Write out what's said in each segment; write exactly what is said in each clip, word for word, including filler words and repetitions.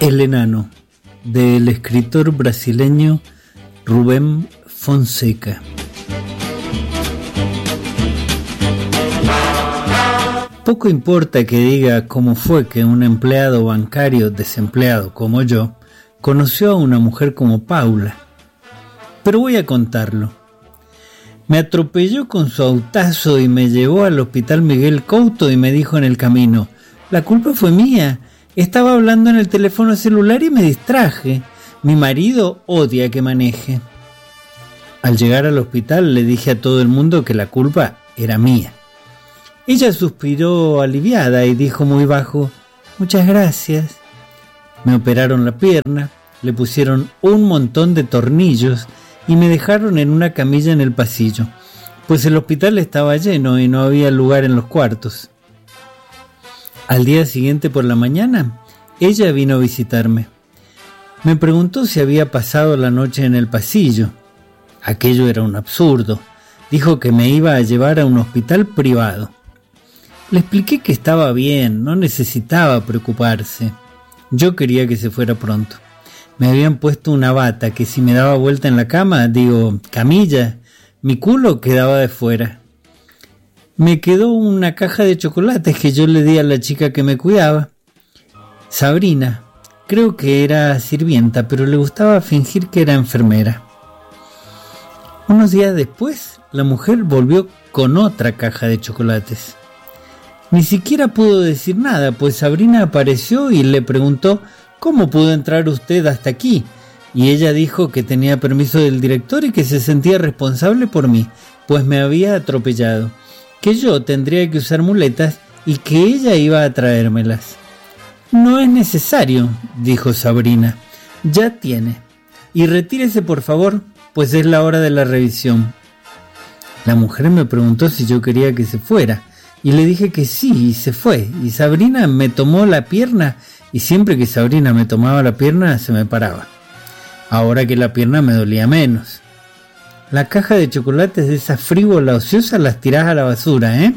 El enano, del escritor brasileño Rubén Fonseca. Poco importa que diga cómo fue que un empleado bancario desempleado como yo conoció a una mujer como Paula, pero voy a contarlo. Me atropelló con su autazo y me llevó al hospital Miguel Couto y me dijo en el camino: la culpa fue mía, estaba hablando en el teléfono celular y me distraje. Mi marido odia que maneje. Al llegar al hospital le dije a todo el mundo que la culpa era mía. Ella suspiró aliviada y dijo muy bajo: muchas gracias. Me operaron la pierna, le pusieron un montón de tornillos y me dejaron en una camilla en el pasillo, pues el hospital estaba lleno y no había lugar en los cuartos. Al día siguiente por la mañana, ella vino a visitarme. Me preguntó si había pasado la noche en el pasillo. Aquello era un absurdo. Dijo que me iba a llevar a un hospital privado. Le expliqué que estaba bien, no necesitaba preocuparse. Yo quería que se fuera pronto. Me habían puesto una bata que si me daba vuelta en la cama, digo, camilla, mi culo quedaba de fuera. Me quedó una caja de chocolates que yo le di a la chica que me cuidaba. Sabrina, creo que era sirvienta, pero le gustaba fingir que era enfermera. Unos días después, la mujer volvió con otra caja de chocolates. Ni siquiera pudo decir nada, pues Sabrina apareció y le preguntó: ¿cómo pudo entrar usted hasta aquí? Y ella dijo que tenía permiso del director y que se sentía responsable por mí, pues me había atropellado, que yo tendría que usar muletas y que ella iba a traérmelas. No es necesario, dijo Sabrina, ya tiene. Y retírese por favor, pues es la hora de la revisión. La mujer me preguntó si yo quería que se fuera, y le dije que sí, y se fue. Y Sabrina me tomó la pierna, y siempre que Sabrina me tomaba la pierna se me paraba. Ahora que la pierna me dolía menos. La caja de chocolates de esa frívola ociosa las tirás a la basura, ¿eh?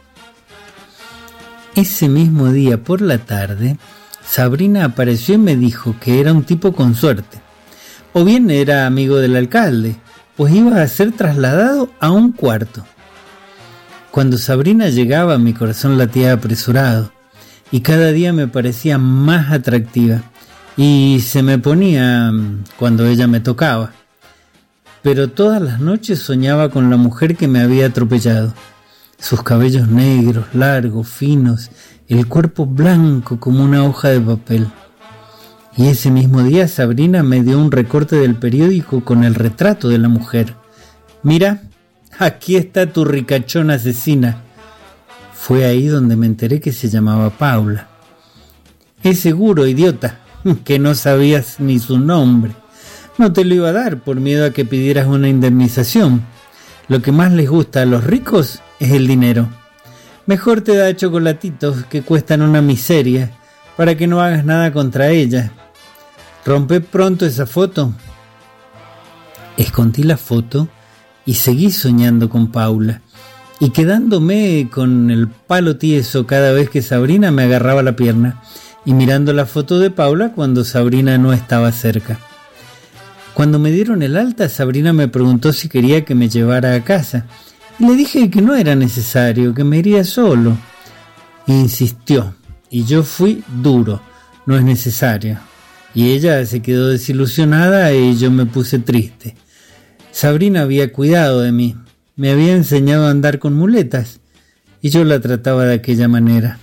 Ese mismo día por la tarde, Sabrina apareció y me dijo que era un tipo con suerte. O bien era amigo del alcalde, pues iba a ser trasladado a un cuarto. Cuando Sabrina llegaba, mi corazón latía apresurado, y cada día me parecía más atractiva, y se me ponía cuando ella me tocaba. Pero todas las noches soñaba con la mujer que me había atropellado. Sus cabellos negros, largos, finos, el cuerpo blanco como una hoja de papel. Y ese mismo día Sabrina me dio un recorte del periódico con el retrato de la mujer. Mira, aquí está tu ricachona asesina. Fue ahí donde me enteré que se llamaba Paula. Es seguro, idiota, que no sabías ni su nombre. No te lo iba a dar por miedo a que pidieras una indemnización. Lo que más les gusta a los ricos es el dinero. Mejor te da chocolatitos que cuestan una miseria para que no hagas nada contra ella. Rompe pronto esa foto. Escondí la foto y seguí soñando con Paula y quedándome con el palo tieso cada vez que Sabrina me agarraba la pierna y mirando la foto de Paula cuando Sabrina no estaba cerca. Cuando me dieron el alta, Sabrina me preguntó si quería que me llevara a casa y le dije que no era necesario, que me iría solo. Insistió y yo fui duro, no es necesario. Y ella se quedó desilusionada y yo me puse triste. Sabrina había cuidado de mí, me había enseñado a andar con muletas y yo la trataba de aquella manera.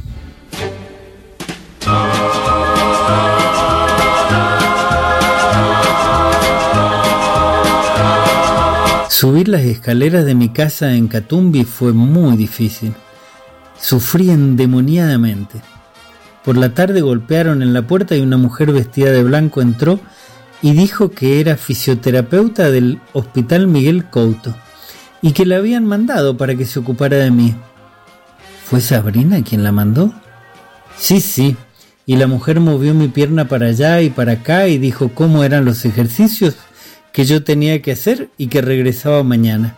Subir las escaleras de mi casa en Catumbi fue muy difícil. Sufrí endemoniadamente. Por la tarde golpearon en la puerta y una mujer vestida de blanco entró y dijo que era fisioterapeuta del hospital Miguel Couto y que la habían mandado para que se ocupara de mí. ¿Fue Sabrina quien la mandó? Sí, sí, y la mujer movió mi pierna para allá y para acá y dijo cómo eran los ejercicios que yo tenía que hacer y que regresaba mañana.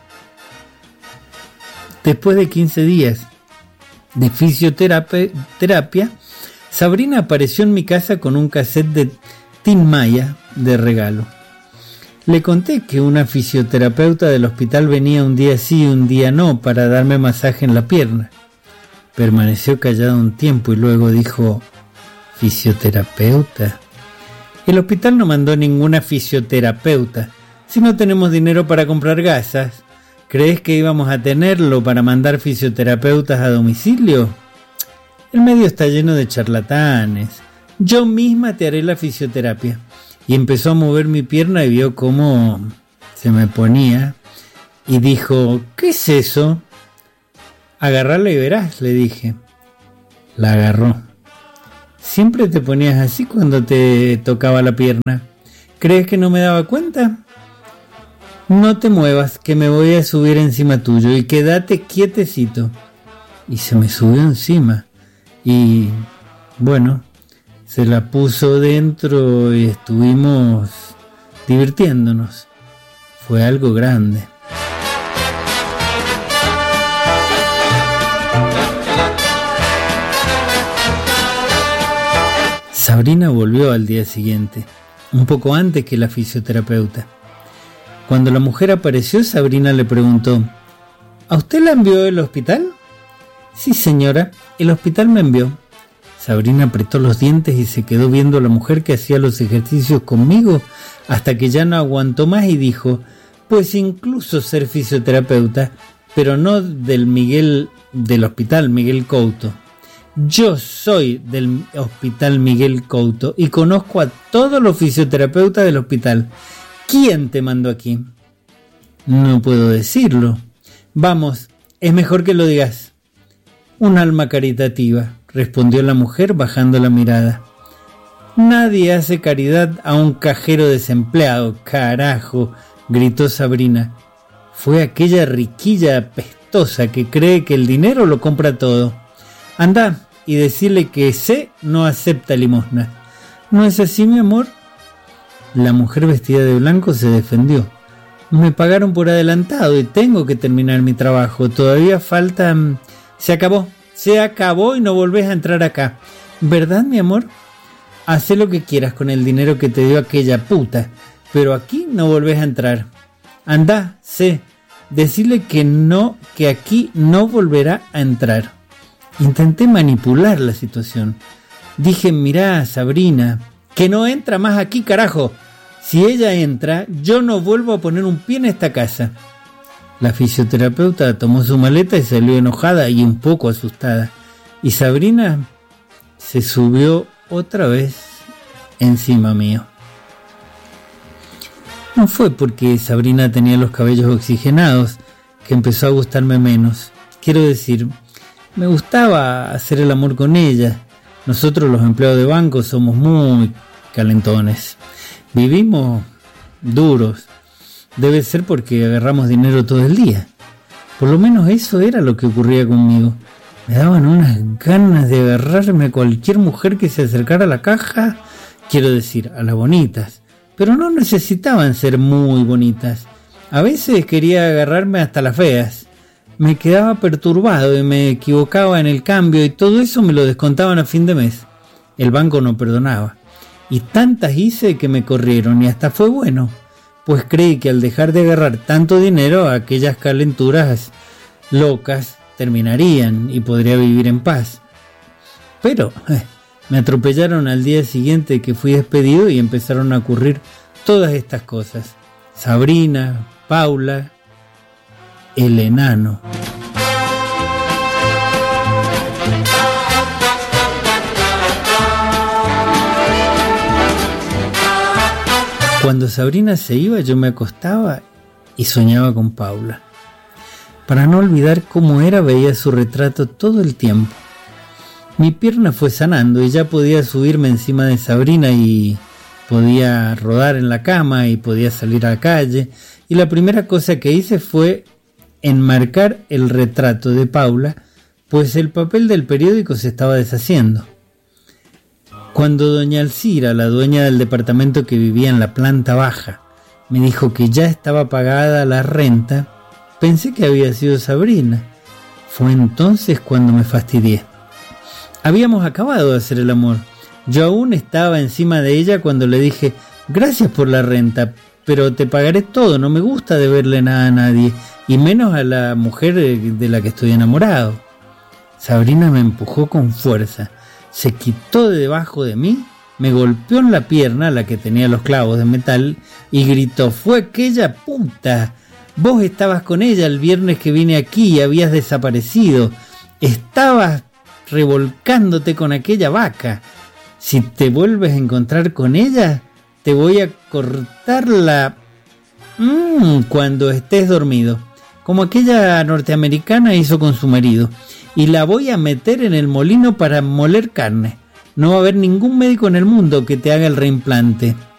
Después de quince días de fisioterapia, Sabrina apareció en mi casa con un cassette de Tim Maya de regalo. Le conté que una fisioterapeuta del hospital venía un día sí y un día no para darme masaje en la pierna. Permaneció callado un tiempo y luego dijo: ¿fisioterapeuta? El hospital no mandó ninguna fisioterapeuta. Si no tenemos dinero para comprar gasas, ¿crees que íbamos a tenerlo para mandar fisioterapeutas a domicilio? El medio está lleno de charlatanes. Yo misma te haré la fisioterapia. Y empezó a mover mi pierna y vio cómo se me ponía. Y dijo: ¿qué es eso? Agárrala y verás, le dije. La agarró. Siempre te ponías así cuando te tocaba la pierna. ¿Crees que no me daba cuenta? No te muevas, que me voy a subir encima tuyo y quédate quietecito. Y se me subió encima. Y bueno, se la puso dentro y estuvimos divirtiéndonos. Fue algo grande. Sabrina volvió al día siguiente, un poco antes que la fisioterapeuta. Cuando la mujer apareció, Sabrina le preguntó: ¿a usted la envió el hospital? Sí, señora, el hospital me envió. Sabrina apretó los dientes y se quedó viendo a la mujer que hacía los ejercicios conmigo hasta que ya no aguantó más y dijo: pues incluso ser fisioterapeuta, pero no del Miguel del hospital Miguel Couto. Yo soy del hospital Miguel Couto y conozco a todos los fisioterapeutas del hospital. ¿Quién te mandó aquí? No puedo decirlo. Vamos, es mejor que lo digas. Un alma caritativa, respondió la mujer bajando la mirada. Nadie hace caridad a un cajero desempleado, carajo, gritó Sabrina. Fue aquella riquilla apestosa que cree que el dinero lo compra todo. Anda y decirle que C no acepta limosna. ¿No es así, mi amor? La mujer vestida de blanco se defendió. Me pagaron por adelantado y tengo que terminar mi trabajo. Todavía falta... Se acabó, se acabó y no volvés a entrar acá. ¿Verdad, mi amor? Haz lo que quieras con el dinero que te dio aquella puta, pero aquí no volvés a entrar. Anda, C, decirle que no, que aquí no volverá a entrar. Intenté manipular la situación. Dije: mirá, Sabrina, que no entra más aquí, carajo. Si ella entra, yo no vuelvo a poner un pie en esta casa. La fisioterapeuta tomó su maleta y salió enojada y un poco asustada. Y Sabrina se subió otra vez encima mío. No fue porque Sabrina tenía los cabellos oxigenados que empezó a gustarme menos. Quiero decir, me gustaba hacer el amor con ella. Nosotros los empleados de banco somos muy calentones. Vivimos duros. Debe ser porque agarramos dinero todo el día. Por lo menos eso era lo que ocurría conmigo. Me daban unas ganas de agarrarme a cualquier mujer que se acercara a la caja. Quiero decir, a las bonitas. Pero no necesitaban ser muy bonitas. A veces quería agarrarme hasta las feas. Me quedaba perturbado y me equivocaba en el cambio y todo eso me lo descontaban a fin de mes. El banco no perdonaba. Y tantas hice que me corrieron y hasta fue bueno. Pues creí que al dejar de agarrar tanto dinero, aquellas calenturas locas terminarían y podría vivir en paz. Pero eh, me atropellaron al día siguiente que fui despedido y empezaron a ocurrir todas estas cosas. Sabrina, Paula, el enano. Cuando Sabrina se iba, yo me acostaba y soñaba con Paula. Para no olvidar cómo era, veía su retrato todo el tiempo. Mi pierna fue sanando y ya podía subirme encima de Sabrina y podía rodar en la cama y podía salir a la calle. Y la primera cosa que hice fue enmarcar el retrato de Paula, pues el papel del periódico se estaba deshaciendo. Cuando doña Alcira, la dueña del departamento que vivía en la planta baja, me dijo que ya estaba pagada la renta, pensé que había sido Sabrina. Fue entonces cuando me fastidié. Habíamos acabado de hacer el amor. Yo aún estaba encima de ella cuando le dije: gracias por la renta, pero te pagaré todo, no me gusta deberle nada a nadie, y menos a la mujer de la que estoy enamorado. Sabrina me empujó con fuerza, se quitó de debajo de mí, me golpeó en la pierna, la que tenía los clavos de metal, y gritó: fue aquella puta. Vos estabas con ella el viernes que vine aquí y habías desaparecido. Estabas revolcándote con aquella vaca. Si te vuelves a encontrar con ella, te voy a cortar la... Mmm, cuando estés dormido, como aquella norteamericana hizo con su marido, y la voy a meter en el molino para moler carne. No va a haber ningún médico en el mundo que te haga el reimplante.